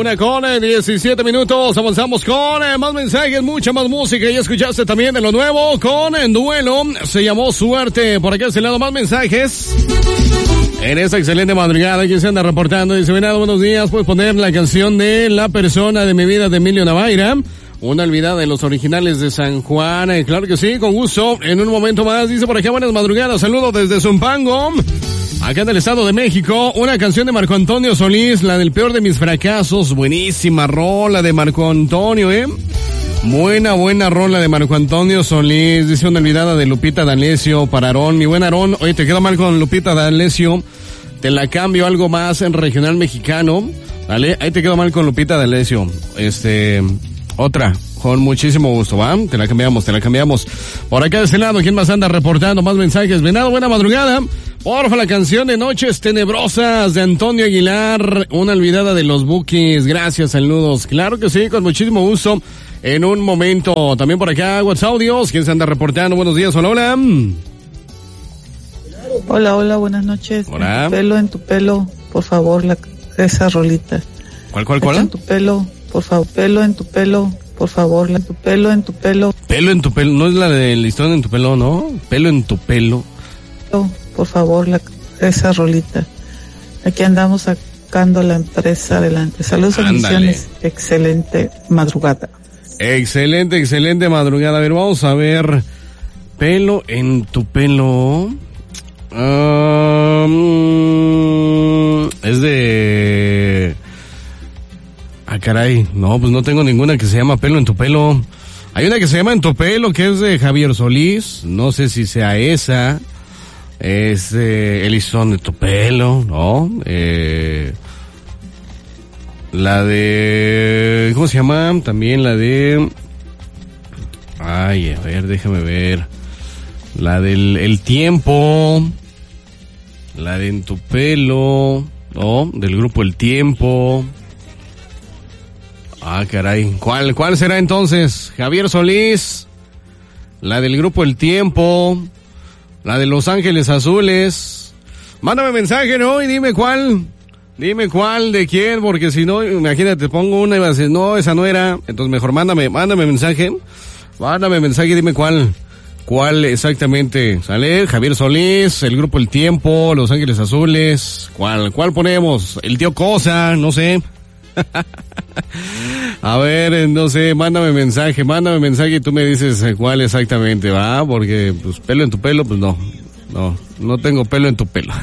1:17 minutos. Avanzamos con más mensajes, mucha más música. Y escuchaste también de lo nuevo con Duelo. Se llamó Suerte. Por acá este lado más mensajes. En esta excelente madrugada, quien se anda reportando. Dice, Venado, buenos días. Puedes poner la canción de La Persona de mi Vida de Emilio Navaira. Una olvidada de los originales de San Juan. Claro que sí, con gusto. En un momento más. Dice por acá, buenas madrugadas. Saludos desde Zumpango. Acá en el Estado de México, una canción de Marco Antonio Solís, la del peor de mis fracasos. Buenísima rola de Marco Antonio, Buena rola de Marco Antonio Solís. Dice una olvidada de Lupita D'Alessio para Aarón. Mi buen Aarón, oye, te queda mal con Lupita D'Alessio. Te la cambio algo más en regional mexicano. ¿Vale? Ahí te quedó mal con Lupita D'Alessio. Otra. Con muchísimo gusto, ¿va? Te la cambiamos. Por acá de este lado, ¿quién más anda reportando? Más mensajes. Venado, buena madrugada. Porfa, la canción de Noches Tenebrosas de Antonio Aguilar. Una olvidada de los Bukis. Gracias, saludos. Claro que sí, con muchísimo gusto. En un momento. También por acá, WhatsApp, Dios. ¿Quién se anda reportando? Buenos días, hola. Hola, buenas noches. Hola. En tu pelo, por favor, esa rolita. ¿Cuál? En tu pelo, por favor, pelo en tu pelo. Por favor, en tu pelo. Pelo en tu pelo, no es la del listón en tu pelo, ¿no? Pelo en tu pelo. Por favor, esa rolita. Aquí andamos sacando la empresa adelante. Saludos y bendiciones. Excelente madrugada. Excelente madrugada. A ver, vamos a ver. Pelo en tu pelo. Es de... caray, no, pues no tengo ninguna que se llama Pelo en tu pelo. Hay una que se llama En tu pelo, que es de Javier Solís. No sé si sea esa. Es El listón de tu pelo, ¿no? La de... ¿Cómo se llama? También la de... Ay, a ver, déjame ver. La del El tiempo. La de En tu pelo, ¿no? Del grupo El Tiempo. Caray. ¿Cuál será entonces? Javier Solís. La del grupo El Tiempo. La de Los Ángeles Azules. Mándame mensaje, ¿no? Y dime cuál. Dime cuál, de quién, porque si no, imagínate, pongo una y vas a decir, no, esa no era. Entonces mejor mándame mensaje. Mándame mensaje y dime cuál. ¿Cuál exactamente? ¿Sale? Javier Solís, el grupo El Tiempo, Los Ángeles Azules. ¿Cuál ponemos? El tío Cosa, no sé. A ver, no sé, mándame mensaje y tú me dices cuál exactamente, ¿va? Porque, pues, pelo en tu pelo, pues no tengo pelo en tu pelo.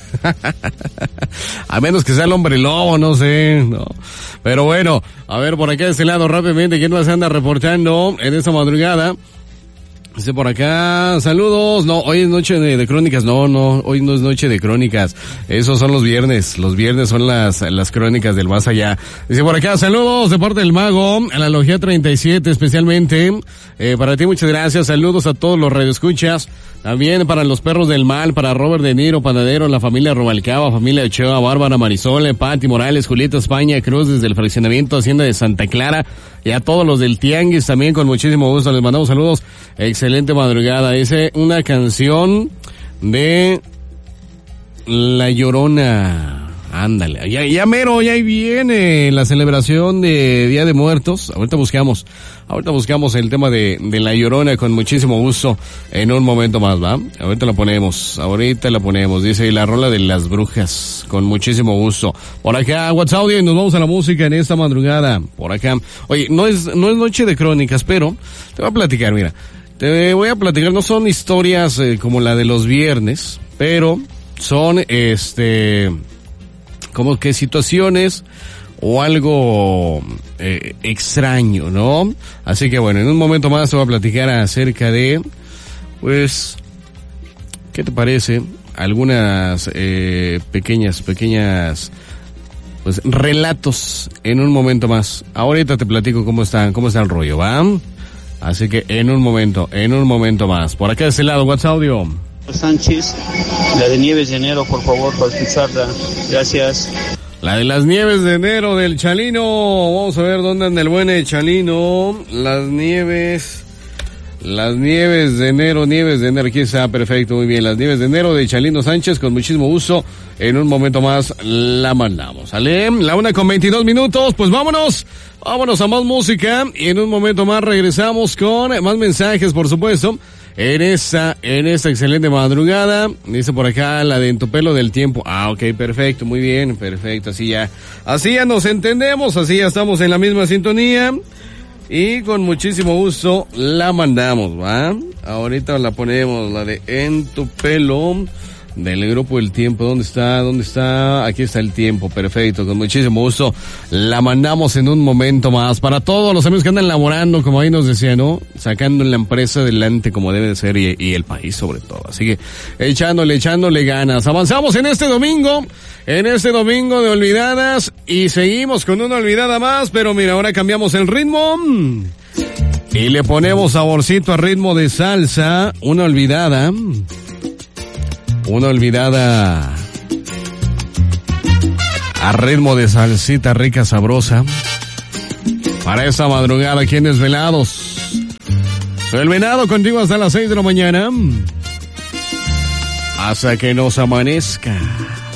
A menos que sea el hombre lobo, no sé, no. Pero bueno, a ver, por acá de este lado rápidamente, ¿quién más anda reportando en esta madrugada? Dice por acá, saludos. No, hoy es noche de crónicas. No, hoy no es noche de crónicas. Esos son los viernes. Los viernes son las crónicas del más allá. Dice por acá, saludos de parte del mago, a la Logia 37 especialmente. Para ti, muchas gracias. Saludos a todos los radioescuchas. También para los perros del mal, para Robert De Niro, Panadero, la familia Rubalcaba, familia Ochoa, Bárbara Marisol, Pati Morales, Julieta España, Cruz desde el fraccionamiento Hacienda de Santa Clara, y a todos los del Tianguis también con muchísimo gusto. Les mandamos saludos. Excelente madrugada. Dice una canción de La Llorona. Ándale, ya mero, ya ahí viene la celebración de Día de Muertos. Ahorita buscamos el tema de La Llorona con muchísimo gusto en un momento más, ¿va? Ahorita la ponemos, dice la rola de las brujas, con muchísimo gusto. Por acá, WhatsApp, y nos vamos a la música en esta madrugada, por acá. Oye, no es noche de crónicas, pero te voy a platicar, mira. Te voy a platicar, no son historias como la de los viernes, pero son como que situaciones o algo extraño, ¿no? Así que bueno, en un momento más te voy a platicar acerca de, pues, ¿qué te parece? Algunas pequeñas, pues, relatos en un momento más. Ahorita te platico cómo está el rollo, ¿va? Así que en un momento más. Por acá de este lado, WhatsApp audio. Sánchez, la de Nieves de Enero, por favor, para escucharla. Gracias. La de las Nieves de Enero del Chalino. Vamos a ver dónde anda el buen Chalino. Las Nieves Las nieves de enero, aquí está, perfecto, muy bien. Las nieves de enero de Chalino Sánchez, con muchísimo gusto. En un momento más la mandamos, ¿sale? 1:22, pues vámonos a más música. Y en un momento más regresamos con más mensajes, por supuesto. En esta excelente madrugada, dice por acá la de En tu pelo del tiempo. Ok, perfecto, muy bien, perfecto, así ya nos entendemos, así ya estamos en la misma sintonía. Y con muchísimo gusto la mandamos, ¿va? Ahorita la ponemos, la de En tu pelo del grupo El Tiempo. ¿Dónde está? Aquí está El Tiempo, perfecto, con muchísimo gusto la mandamos en un momento más. Para todos los amigos que andan laborando, como ahí nos decía, ¿no? Sacando la empresa adelante como debe de ser y el país sobre todo. Así que echándole ganas. Avanzamos en este domingo de olvidadas y seguimos con una olvidada más, pero mira, ahora cambiamos el ritmo y le ponemos saborcito a ritmo de salsa. Una olvidada a ritmo de salsita rica, sabrosa, para esta madrugada aquí en Desvelados. Soy el Venado, contigo hasta las 6 de la mañana, hasta que nos amanezca.